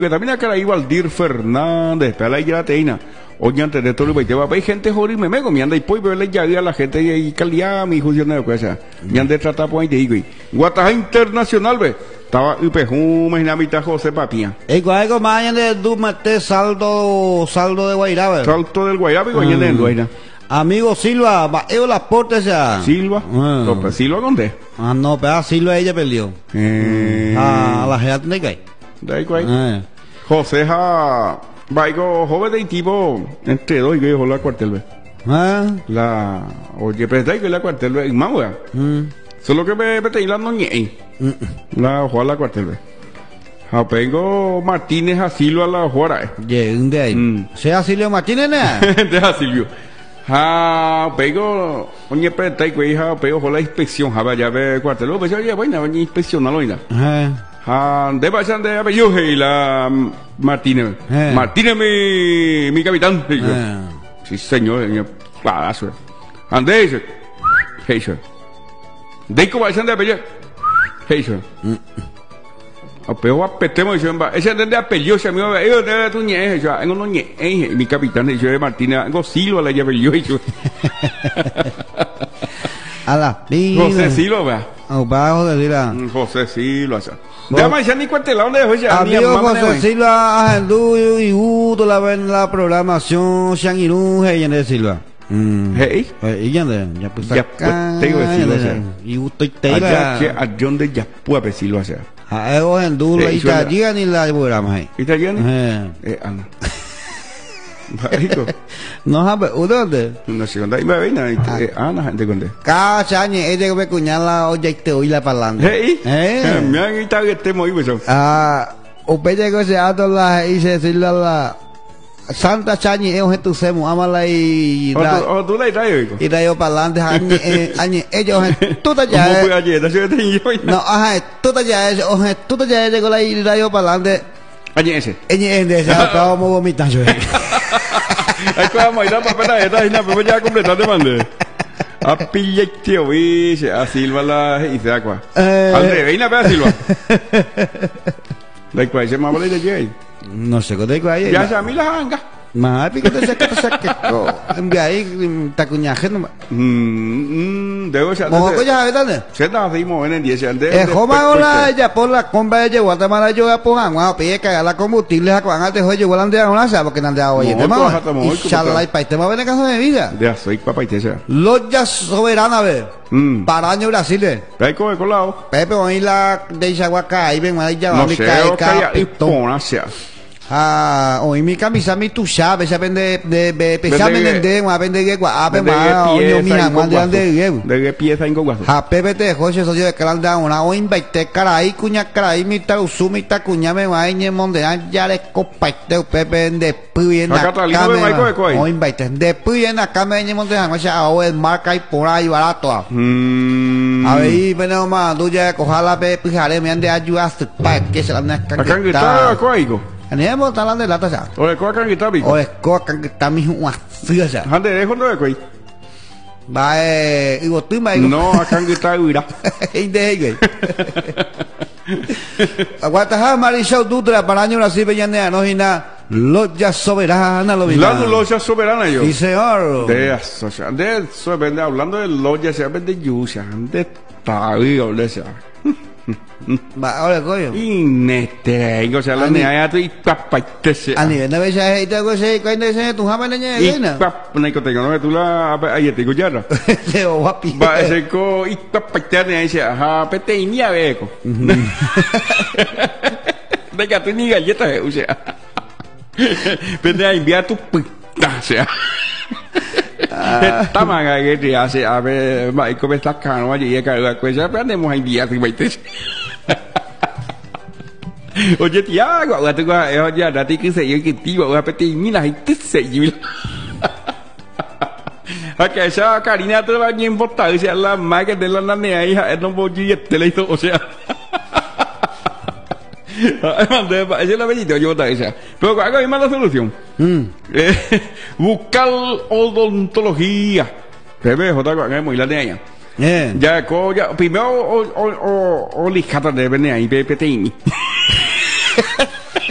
Que también acá ahí Valdir Fernández, para la Irateina. Oye, antes de todo el país, hay gente joder me mego, me anda y pues verle ya a la gente y calidad, mi hijo, de cosa. Me anda tratar por ahí de digo. Guataja Internacional, ve. Estaba Upejuma y la mitad José Papía. Algo más de Dumate saldo de Guairaba. Salto del Guairaba y Guayana del Guaira. Amigo Silva, va las portes ya. Silva. Silva ¿dónde? No, pero Silva ella peleó. La gente de qué. De ahí cuál. José Vaigo joven de tipo entre dos y que la cuartel ve. La oye pero está ahí que la cuartel ve más wea. Solo que me te la no ñe. La ojo la cuartel ve. Apengo Martínez a Silva la jora. De ahí. Sea Silvio Martínez de Silvio. Pego oye pero está ahí que hija pego la inspección ya ve cuartel. Lo pues ya bueno inspeccionar hoy de pasan de apellido y la Martínez. Martínez mi capitán. Sí, señor, palazo. Andrés. Heiser. De cómo pasan de apellido. Heiser. Apego apetemos yo ese de apellido se me va yo de tu ñe yo en uno ñe mi capitán yo de Martínez go Silva la apellido yo. Ala, José Silva. José Silva. Ya más ya ni cuartelado donde dejó ya. Amigo José Silva, Agendú y Uto la programación Shangirun Hey Silva. Hey. Y ya pues acá. Tengo que decirlo y Uto y Teira. A John de Yapua decirlo hacer. A Ego Agendú la italiana y la programa ahí. ¿Italiana? Ana. Marico. No sabe, ¿dónde? No sé dónde. Me ven Ana gente con de. Cada año es de que cuñala oye te oí la palabra. Hey. Me han quitado que estemos ahí pues. Usted llegó se ato la y se decirle a la Santa Chañi es un semo amala y tú la traes y trae para adelante ellos tú te ya ¿cómo fue ayer? No, tú te ya llegó la y trae para adelante ese estaba muy vomitando. Hay que bailar para esta isla, pero ya completar de mande. A pille tío, dice, a Silva la y se aqua. Al de veina para Silva. La cual se llama de Jay. No sé qué de cuál ya se a mí la hanga. Más pico te saca envía ahí tacuñaje no. Debo ser. ¿Cómo coña verdad? Se está haciendo en el 10 de. Joma hola ya por la compra de Guatemala yo a pongan, guau, pide que la combustible a cuan antes hoy igual ande a una sa porque ande a oye, tema. Inshallah, para este va a caso de vida. De soy papá y te sea. Loya soberana ve. Para año Brasil. Ahí come colado. Pepe hoy la de Chahuaca ahí ven ahí ya va mi cae y ponasia. Hoy mi camisa mi tu sabe se vende de pesame de una vende que ape más oño mi amor de pieza en goguazo a pepe te joche soy de clan da una o invite caray cuña caray mi ta usumi ta cuña me va en monde ya le copaite pepe de puyen acá o invite de puyen acá me en monde a o el marca y por ahí barato a ver pero más tú ya cojala pepe jare me ande ayuda para que se la nasca acá está coigo. Anemo está hablando de lata ya. O de coca que está bico. O de coca que está mi una fría ya. Ande dejo no de coi. Va y vos tú me no, acá que está huira. Y de güey. Aguanta Marisol Dutra para año así veñanea no y nada. Loya soberana lo la loya soberana yo. Sí señor. De eso vende hablando de loya se vende yusa, de tabio de esa. Va, ahora coño. Inete, o sea, la nea tu y papaite se. Ani, na vez ahí te hago ese cuando ese tu jama niña gena. Na ko tengo no tú la ahí te guyara. Se guapi. Va ese co y papaite ne dice, ajá, pete y ni aveco. De que tú ni galletas, o sea. Pende a enviar tu puta, o sea. Está maga que te hace a ver, va y come esta canoa y llega la cosa, pero andemos a enviar tu baite. Oye, tía, gua tu gua, ya dati que se yo que tío, gua pete ni la gente se yo. Acá esa Karina te va a importar, o sea, la maga de la nana hija, no voy a te le hizo, o sea. Esa es la bellita, yo te decía. Pero acá hay más la solución. Buscar odontología. Bebé, jota, muy la de ella. Ya, primero, o lijata de venir ahí, pepeteini.